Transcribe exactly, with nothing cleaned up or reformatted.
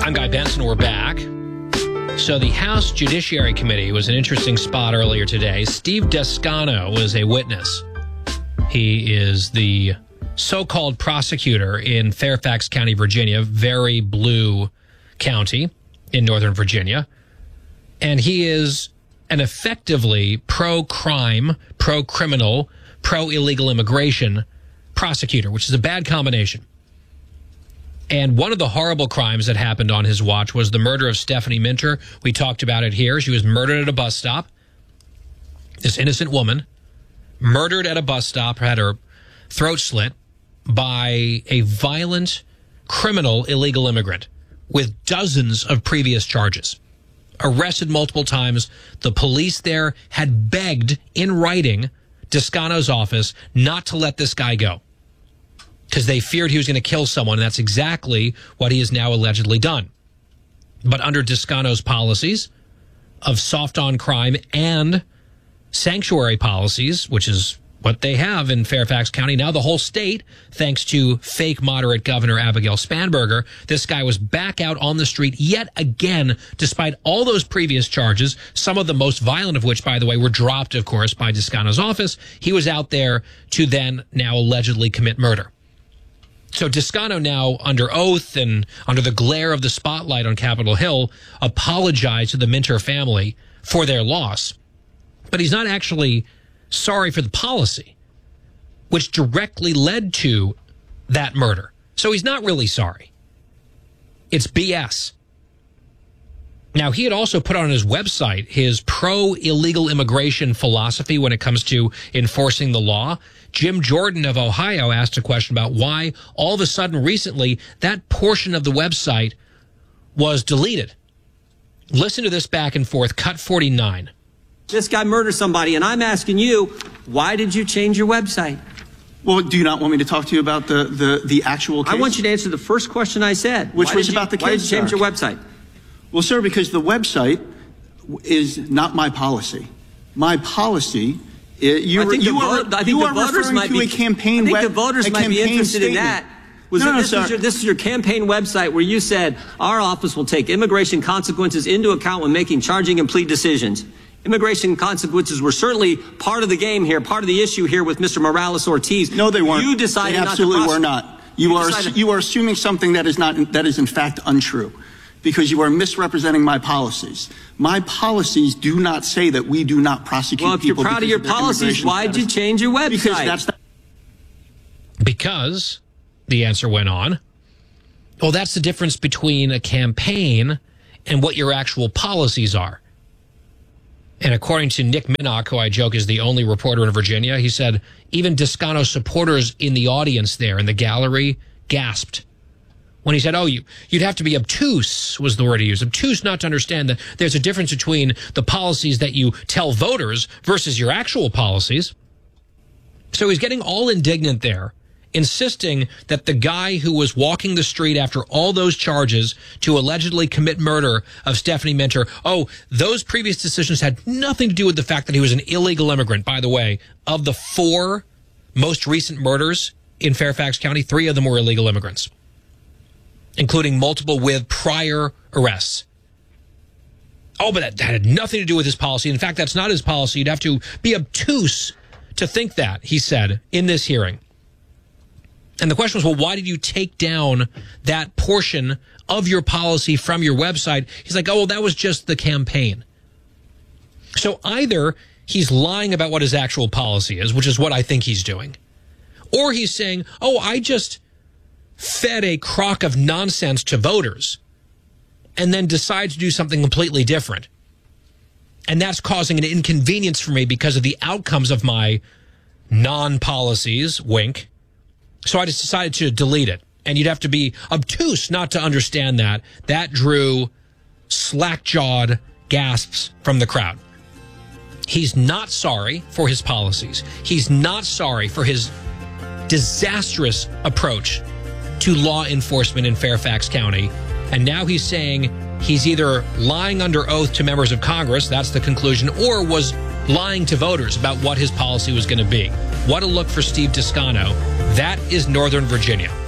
I'm Guy Benson. We're back. So the House Judiciary Committee was an interesting spot earlier today. Steve Descano was a witness. He is the so-called prosecutor in Fairfax County, Virginia, very blue county in Northern Virginia. And he is an effectively pro-crime, pro-criminal, pro-illegal immigration prosecutor, which is a bad combination. And one of the horrible crimes that happened on his watch was the murder of Stephanie Minter. We talked about it here. She was murdered at a bus stop. This innocent woman murdered at a bus stop, had her throat slit by a violent, criminal, illegal immigrant with dozens of previous charges. Arrested multiple times. The police there had begged in writing Descano's office not to let this guy go, because they feared he was going to kill someone, and that's exactly what he has now allegedly done. But under Descano's policies of soft on crime and sanctuary policies, which is what they have in Fairfax County, now the whole state, thanks to fake moderate Governor Abigail Spanberger, this guy was back out on the street yet again, despite all those previous charges, some of the most violent of which, by the way, were dropped, of course, by Descano's office. He was out there to then now allegedly commit murder. So Descano now, under oath and under the glare of the spotlight on Capitol Hill, apologized to the Minter family for their loss. But he's not actually sorry for the policy, which directly led to that murder. So he's not really sorry. It's B S. Now, he had also put on his website his pro-illegal immigration philosophy when it comes to enforcing the law. Jim Jordan of Ohio asked a question about why all of a sudden recently that portion of the website was deleted. Listen to this back and forth, cut forty-nine. This guy murdered somebody, and I'm asking you, why did you change your website? Well, do you not want me to talk to you about the, the, the actual case? I want you to answer the first question I said. Which why was you, about the case, Why did you change sir? your website? Well, sir, because the website is not my policy. My policy is... You I think are, you the, are, vote, I think you the are voters might to be... a campaign I think web, the voters might be interested statement. in that. Was no, it, no, this, sir. was your, this is your campaign website where you said, our office will take immigration consequences into account when making charging and plea decisions. Immigration consequences were certainly part of the game here, part of the issue here with Mister Morales-Ortiz. No, they weren't. You decided they absolutely not to were not. You, you, are, decided... you are assuming something that is not that is in fact untrue, because you are misrepresenting my policies. My policies do not say that we do not prosecute well, if people. Well, if you're proud of your of policies, why'd you change your website? Because that's not... Because, the answer went on, well, that's the difference between a campaign and what your actual policies are. And according to Nick Minnock, who I joke is the only reporter in Virginia, he said even Descano supporters in the audience there in the gallery gasped when he said, oh, you, you'd have to be obtuse, was the word he used. Obtuse not to understand that there's a difference between the policies that you tell voters versus your actual policies. So he's getting all indignant there, insisting that the guy who was walking the street after all those charges to allegedly commit murder of Stephanie Minter, oh, those previous decisions had nothing to do with the fact that he was an illegal immigrant. By the way, of the four most recent murders in Fairfax County, three of them were illegal immigrants, including multiple with prior arrests. Oh, but that, that had nothing to do with his policy. In fact, that's not his policy. You'd have to be obtuse to think that, he said in this hearing. And the question was, well, why did you take down that portion of your policy from your website? He's like, oh, well, that was just the campaign. So either he's lying about what his actual policy is, which is what I think he's doing, or he's saying, oh, I just fed a crock of nonsense to voters and then decide to do something completely different. And that's causing an inconvenience for me because of the outcomes of my non-policies, wink. So I just decided to delete it. And you'd have to be obtuse not to understand that. That drew slack-jawed gasps from the crowd. He's not sorry for his policies. He's not sorry for his disastrous approach to law enforcement in Fairfax County. And now he's saying he's either lying under oath to members of Congress, that's the conclusion, or was lying to voters about what his policy was going to be. What a look for Steve Descano. That is Northern Virginia.